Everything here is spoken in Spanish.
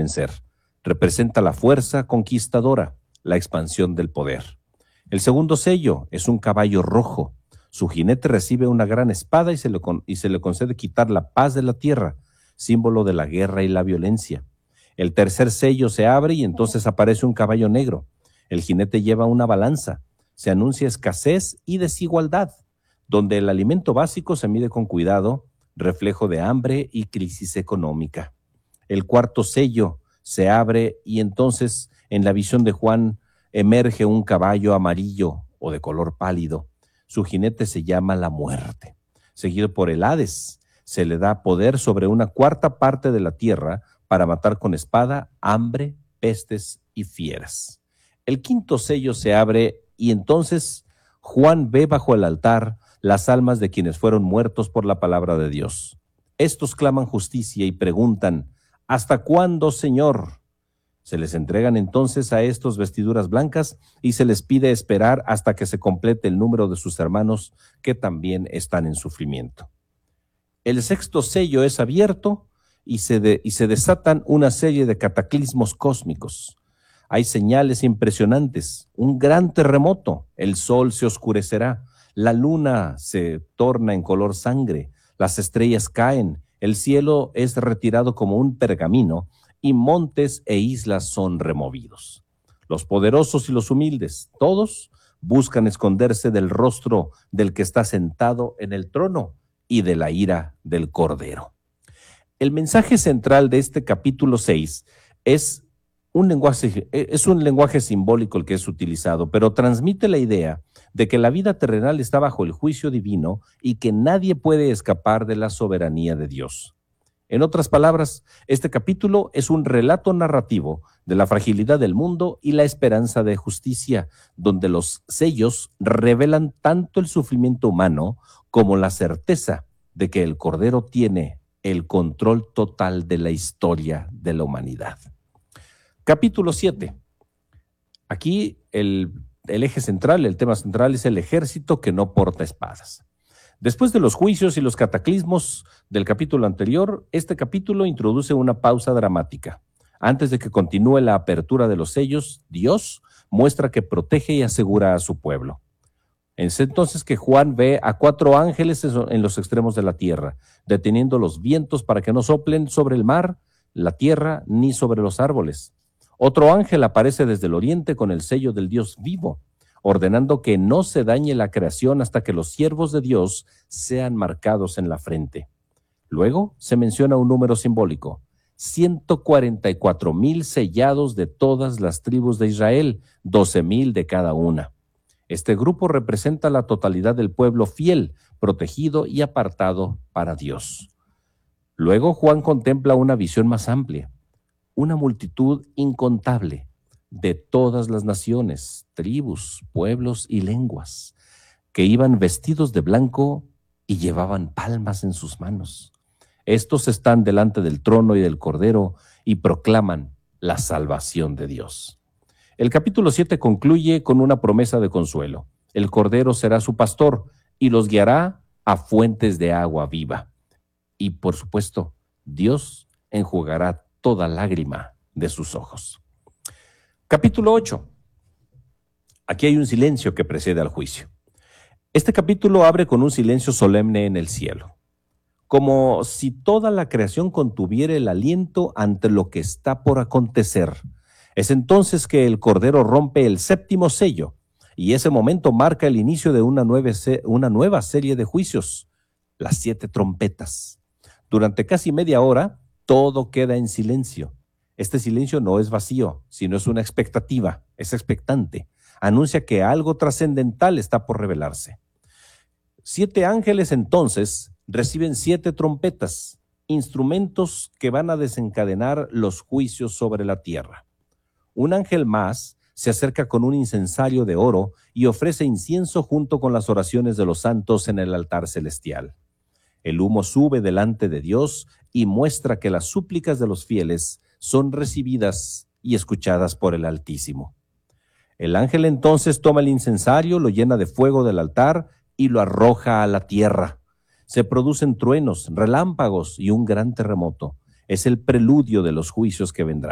vencer. Representa la fuerza conquistadora, la expansión del poder. El segundo sello es un caballo rojo. Su jinete recibe una gran espada y se le concede quitar la paz de la tierra, símbolo de la guerra y la violencia. El tercer sello se abre y entonces aparece un caballo negro. El jinete lleva una balanza. Se anuncia escasez y desigualdad, donde el alimento básico se mide con cuidado, reflejo de hambre y crisis económica. El cuarto sello se abre y entonces en la visión de Juan emerge un caballo amarillo o de color pálido. Su jinete se llama la muerte. Seguido por el Hades, se le da poder sobre una cuarta parte de la tierra para matar con espada, hambre, pestes y fieras. El quinto sello se abre y entonces Juan ve bajo el altar las almas de quienes fueron muertos por la palabra de Dios. Estos claman justicia y preguntan: ¿hasta cuándo, Señor? Se les entregan entonces a estos vestiduras blancas y se les pide esperar hasta que se complete el número de sus hermanos que también están en sufrimiento. El sexto sello es abierto y se desatan una serie de cataclismos cósmicos. Hay señales impresionantes, un gran terremoto, el sol se oscurecerá, la luna se torna en color sangre, las estrellas caen, el cielo es retirado como un pergamino y montes e islas son removidos. Los poderosos y los humildes, todos buscan esconderse del rostro del que está sentado en el trono y de la ira del Cordero. El mensaje central de este capítulo 6 es un lenguaje simbólico el que es utilizado, pero transmite la idea de que la vida terrenal está bajo el juicio divino y que nadie puede escapar de la soberanía de Dios. En otras palabras, este capítulo es un relato narrativo de la fragilidad del mundo y la esperanza de justicia, donde los sellos revelan tanto el sufrimiento humano como la certeza de que el Cordero tiene el control total de la historia de la humanidad. Capítulo 7. Aquí el eje central, el tema central es el ejército que no porta espadas. Después de los juicios y los cataclismos del capítulo anterior, este capítulo introduce una pausa dramática. Antes de que continúe la apertura de los sellos, Dios muestra que protege y asegura a su pueblo. Es entonces que Juan ve a 4 ángeles en los extremos de la tierra, deteniendo los vientos para que no soplen sobre el mar, la tierra, ni sobre los árboles. Otro ángel aparece desde el oriente con el sello del Dios vivo, ordenando que no se dañe la creación hasta que los siervos de Dios sean marcados en la frente. Luego se menciona un número simbólico: 144,000 sellados de todas las tribus de Israel, 12,000 de cada una. Este grupo representa la totalidad del pueblo fiel, protegido y apartado para Dios. Luego Juan contempla una visión más amplia, una multitud incontable de todas las naciones, tribus, pueblos y lenguas, que iban vestidos de blanco y llevaban palmas en sus manos. Estos están delante del trono y del Cordero y proclaman la salvación de Dios. El capítulo 7 concluye con una promesa de consuelo. El Cordero será su pastor y los guiará a fuentes de agua viva. Y por supuesto, Dios enjugará toda lágrima de sus ojos. Capítulo 8. Aquí hay un silencio que precede al juicio. Este capítulo abre con un silencio solemne en el cielo, como si toda la creación contuviera el aliento ante lo que está por acontecer. Es entonces que el Cordero rompe el 7º sello, y ese momento marca el inicio de una nueva serie de juicios, las 7 trompetas. Durante casi media hora, todo queda en silencio. Este silencio no es vacío, sino es una expectativa, es expectante. Anuncia que algo trascendental está por revelarse. 7 ángeles entonces reciben 7 trompetas, instrumentos que van a desencadenar los juicios sobre la tierra. Un ángel más se acerca con un incensario de oro y ofrece incienso junto con las oraciones de los santos en el altar celestial. El humo sube delante de Dios y muestra que las súplicas de los fieles son recibidas y escuchadas por el Altísimo. El ángel entonces toma el incensario, lo llena de fuego del altar y lo arroja a la tierra. Se producen truenos, relámpagos y un gran terremoto. Es el preludio de los juicios que vendrán.